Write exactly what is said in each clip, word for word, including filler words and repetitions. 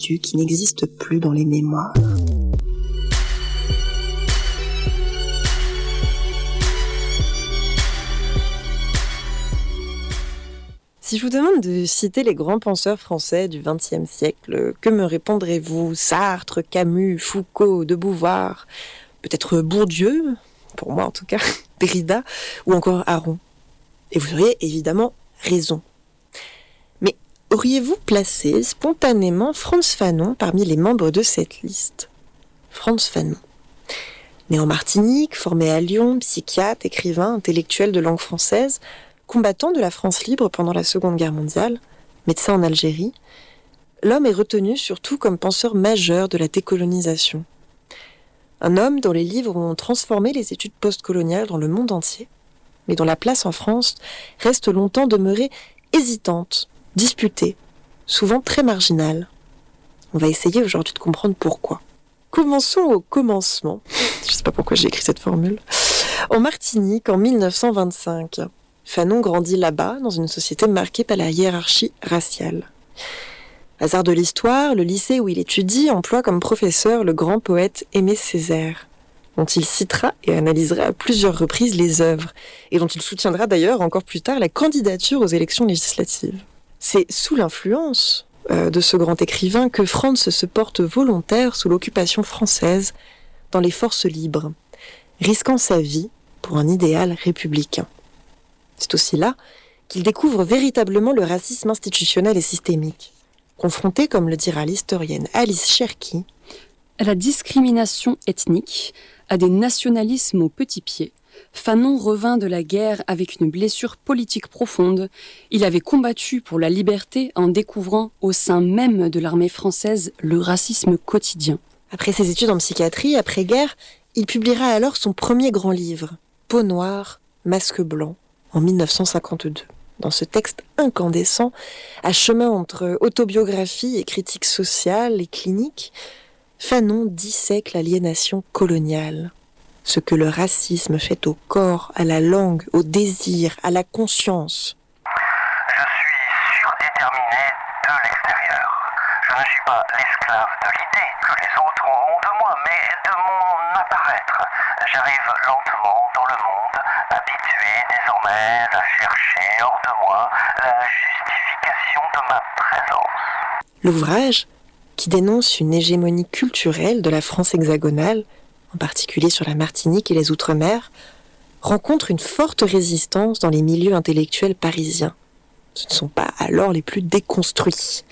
qui n'existe plus dans les mémoires. Si je vous demande de citer les grands penseurs français du vingtième siècle, que me répondrez-vous ? Sartre, Camus, Foucault, de Beauvoir, peut-être Bourdieu, pour moi en tout cas, Derrida, ou encore Aron. Et vous auriez évidemment raison. Mais auriez-vous placé spontanément Frantz Fanon parmi les membres de cette liste ? Frantz Fanon. Né en Martinique, formé à Lyon, psychiatre, écrivain, intellectuel de langue française, combattant de la France libre pendant la Seconde Guerre mondiale, médecin en Algérie, l'homme est retenu surtout comme penseur majeur de la décolonisation. Un homme dont les livres ont transformé les études postcoloniales dans le monde entier, mais dont la place en France reste longtemps demeurée hésitante, disputée, souvent très marginale. On va essayer aujourd'hui de comprendre pourquoi. Commençons au commencement. Je ne sais pas pourquoi j'ai écrit cette formule. En Martinique, en mille neuf cent vingt-cinq, Fanon grandit là-bas, dans une société marquée par la hiérarchie raciale. Hasard de l'histoire, le lycée où il étudie emploie comme professeur le grand poète Aimé Césaire, dont il citera et analysera à plusieurs reprises les œuvres, et dont il soutiendra d'ailleurs encore plus tard la candidature aux élections législatives. C'est sous l'influence euh, de ce grand écrivain que Frantz se porte volontaire sous l'occupation française dans les forces libres, risquant sa vie pour un idéal républicain. C'est aussi là qu'il découvre véritablement le racisme institutionnel et systémique, confronté, comme le dira l'historienne Alice Cherki, à la discrimination ethnique, à des nationalismes au petit pied. Fanon revint de la guerre avec une blessure politique profonde. Il avait combattu pour la liberté en découvrant au sein même de l'armée française le racisme quotidien. Après ses études en psychiatrie, après-guerre, il publiera alors son premier grand livre, Peau noire, masque blanc, en mille neuf cent cinquante-deux. Dans ce texte incandescent, à chemin entre autobiographie et critique sociale et clinique, Fanon dissèque l'aliénation coloniale, ce que le racisme fait au corps, à la langue, au désir, à la conscience. Je suis surdéterminé de l'extérieur. Je ne suis pas l'esclave de l'idée que les autres auront de moi, mais de mon apparaître. J'arrive lentement dans le monde, habitué désormais à chercher hors de moi la justification de ma présence. L'ouvrage, qui dénonce une hégémonie culturelle de la France hexagonale, en particulier sur la Martinique et les Outre-mer, rencontre une forte résistance dans les milieux intellectuels parisiens. Ce ne sont pas alors les plus déconstruits.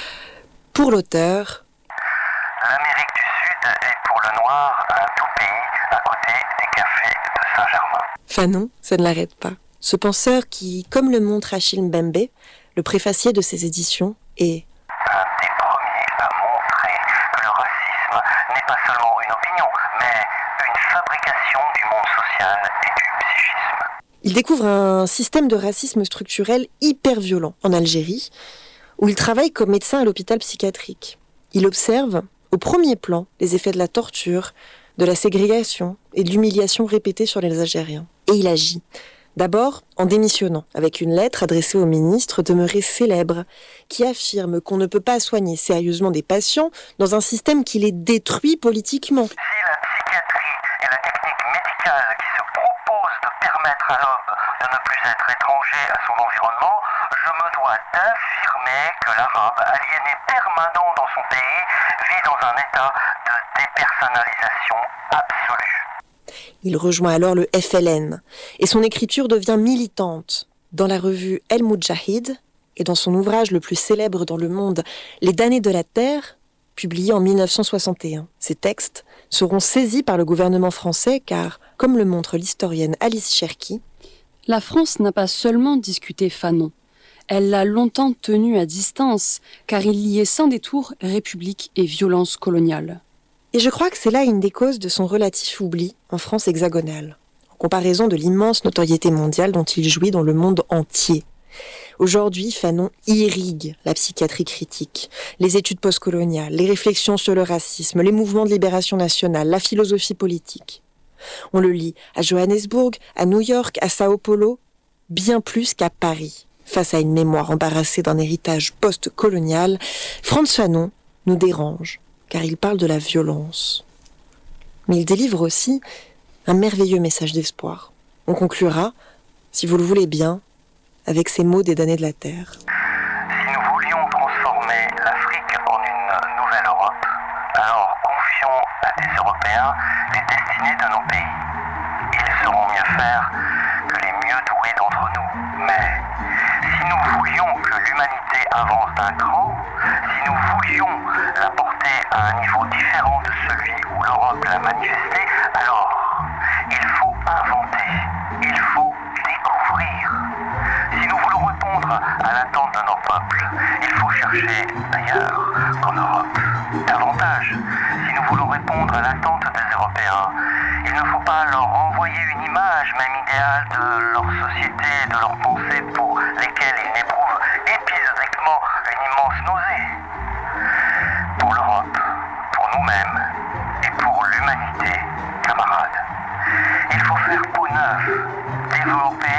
Pour l'auteur, l'Amérique du Sud est pour le noir un tout pays à côté des cafés de Saint-Germain. Fanon, ça ne l'arrête pas. Ce penseur qui, comme le montre Achille Mbembe, le préfacier de ses éditions, est un des premiers à montrer que le racisme n'est pas seulement une opinion, mais une fabrication du monde social et du psychisme. Il découvre un système de racisme structurel hyper violent en Algérie, où il travaille comme médecin à l'hôpital psychiatrique. Il observe, au premier plan, les effets de la torture, de la ségrégation et de l'humiliation répétée sur les Algériens. Et il agit. D'abord, en démissionnant, avec une lettre adressée au ministre demeuré célèbre, qui affirme qu'on ne peut pas soigner sérieusement des patients dans un système qui les détruit politiquement. Si la psychiatrie est la technique médicale qui se propose de permettre à l'homme de ne plus être étranger à son environnement, je me dois d'affirmer que l'arabe aliéné permanent dans son pays vit dans un état de dépersonnalisation absolue. Il rejoint alors le F L N et son écriture devient militante. Dans la revue El Moudjahid et dans son ouvrage le plus célèbre dans le monde, Les damnés de la terre, publié en mille neuf cent soixante et un. Ces textes seront saisis par le gouvernement français car, comme le montre l'historienne Alice Cherki, la France n'a pas seulement discuté Fanon, elle l'a longtemps tenu à distance car il liait sans détour république et violence coloniale. Et je crois que c'est là une des causes de son relatif oubli en France hexagonale, en comparaison de l'immense notoriété mondiale dont il jouit dans le monde entier. Aujourd'hui, Fanon irrigue la psychiatrie critique, les études postcoloniales, les réflexions sur le racisme, les mouvements de libération nationale, la philosophie politique. On le lit à Johannesburg, à New York, à Sao Paulo, bien plus qu'à Paris. Face à une mémoire embarrassée d'un héritage post-colonial, Frantz Fanon nous dérange, car il parle de la violence. Mais il délivre aussi un merveilleux message d'espoir. On conclura, si vous le voulez bien, avec ces mots des damnés de la terre. Si nous voulions transformer l'Afrique en une nouvelle Europe, alors confions à des Européens les destinées de nos pays. Ils sauront mieux faire que les mieux doués d'entre nous. Mais si nous voulions que l'humanité avance d'un cran, si nous voulions la porter à un niveau différent de celui où l'Europe l'a manifesté, alors il faut inventer, il faut découvrir. Si nous voulons répondre à l'attente de nos peuples, il faut chercher ailleurs qu'en Europe. Davantage, si nous voulons répondre à l'attente des Européens, il ne faut pas leur renvoyer une image, même idéale, de leur société, de leurs pensées pour lesquelles ils n'éprouvent épisodiquement une immense nausée. Pour l'Europe, pour nous-mêmes et pour l'humanité, camarades, il faut faire peau neuve, développer